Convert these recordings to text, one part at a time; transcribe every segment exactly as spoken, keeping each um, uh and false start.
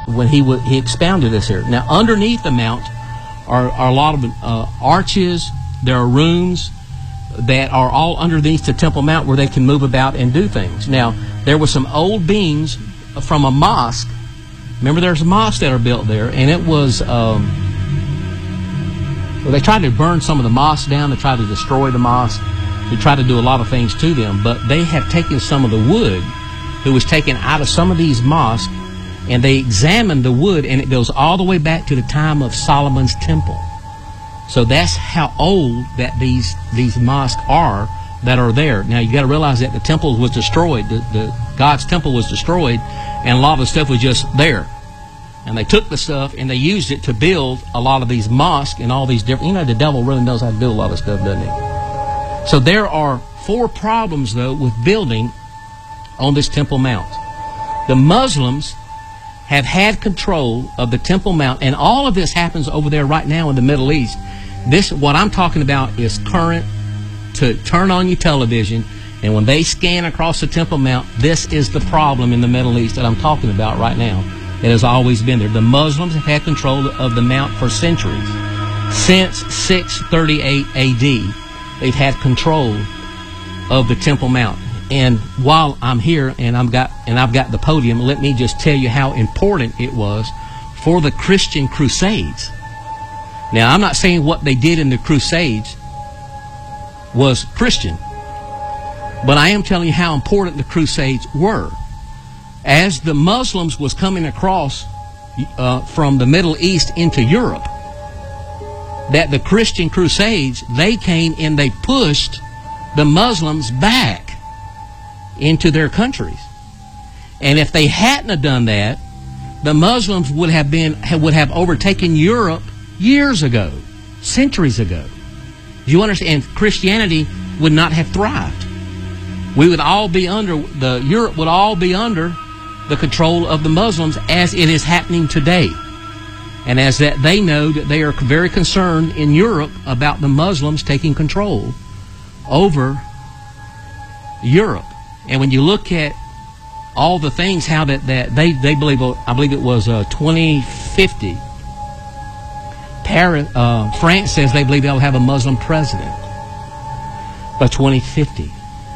when he w- he expounded this here. Now, underneath the mount are, are a lot of uh, arches. There are rooms that are all underneath the Temple Mount where they can move about and do things. Now, there were some old beams from a mosque. Remember, there's mosques that are built there, and it was... Um, well, they tried to burn some of the mosques down. They tried to destroy the mosque. They tried to do a lot of things to them, but they have taken some of the wood that was taken out of some of these mosques, and they examined the wood, and it goes all the way back to the time of Solomon's temple. So that's how old that these these mosques are that are there. Now, you got to realize that the temple was destroyed. The, the God's temple was destroyed, and a lot of the stuff was just there. And they took the stuff and they used it to build a lot of these mosques and all these different... You know, the devil really knows how to do a lot of stuff, doesn't he? So there are four problems, though, with building on this Temple Mount. The Muslims have had control of the Temple Mount, and all of this happens over there right now in the Middle East. This, what I'm talking about, is current. To turn on your television, and when they scan across the Temple Mount, this is the problem in the Middle East that I'm talking about right now. It has always been there. The Muslims have had control of the Mount for centuries. Since six thirty-eight A D, they've had control of the Temple Mount. And while I'm here and I've got and I've got the podium, let me just tell you how important it was for the Christian Crusades. Now, I'm not saying what they did in the Crusades was Christian, but I am telling you how important the Crusades were. As the Muslims was coming across uh, from the Middle East into Europe, that the Christian Crusades, they came and they pushed the Muslims back into their countries. And if they hadn't have done that, the Muslims would have been would have overtaken Europe years ago, centuries ago. Do you understand? And Christianity would not have thrived. We would all be under, the Europe would all be under the control of the Muslims, as it is happening today. And as that they know that they are very concerned in Europe about the Muslims taking control over Europe. And when you look at all the things, how that, that they, they believe, I believe it was uh, twenty fifty, Paris, uh, France says they believe they'll have a Muslim president by twenty fifty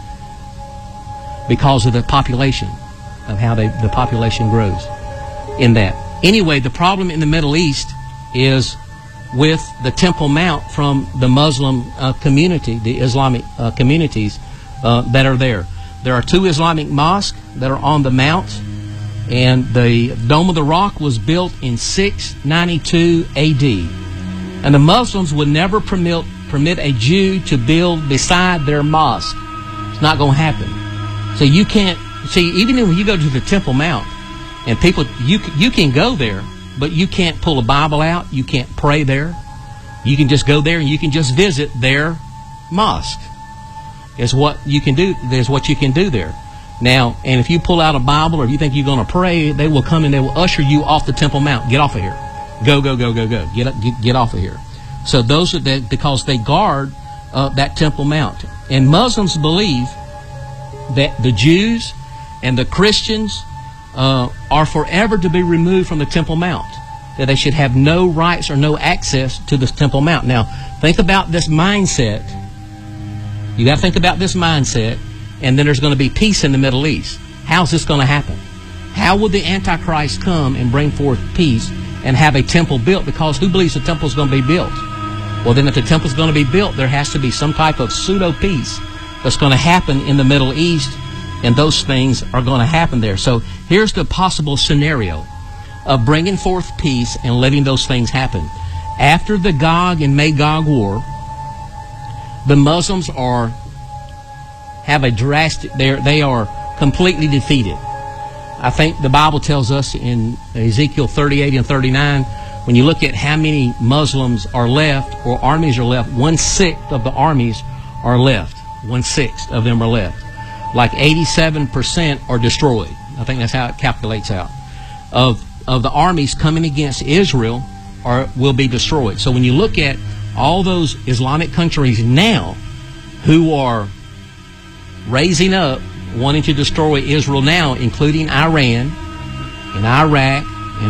because of the population, of how they, the population grows in that. Anyway, the problem in the Middle East is with the Temple Mount from the Muslim uh, community, the Islamic uh, communities uh, that are there. There are two Islamic mosques that are on the mount, and the Dome of the Rock was built in six ninety-two A D. And the Muslims would never permit, permit a Jew to build beside their mosque. It's not going to happen. So you can't, see, even when you go to the Temple Mount, and people, you, you can go there, but you can't pull a Bible out, you can't pray there. You can just go there and you can just visit their mosque. Is what you can do, there's what you can do there. Now, and if you pull out a Bible or if you think you're going to pray, they will come and they will usher you off the Temple Mount. Get off of here. Go, go, go, go, go. Get, up, get, get off of here. So those are the, because they guard uh, that Temple Mount. And Muslims believe that the Jews and the Christians uh, are forever to be removed from the Temple Mount. That they should have no rights or no access to this Temple Mount. Now, think about this mindset. You got to think about this mindset, and then there's going to be peace in the Middle East. How's this going to happen? How will the Antichrist come and bring forth peace and have a temple built? Because who believes the temple is going to be built? Well, then if the temple is going to be built, there has to be some type of pseudo-peace that's going to happen in the Middle East, and those things are going to happen there. So here's the possible scenario of bringing forth peace and letting those things happen. After the Gog and Magog war, the Muslims are have a drastic, they they are completely defeated. I think the Bible tells us in Ezekiel thirty-eight and thirty-nine, when you look at how many Muslims are left, or armies are left, one-sixth of the armies are left. One-sixth of them are left. Like eighty-seven percent are destroyed. I think that's how it calculates out. Of, of the armies coming against Israel are will be destroyed. So when you look at all those Islamic countries now who are raising up, wanting to destroy Israel now, including Iran and Iraq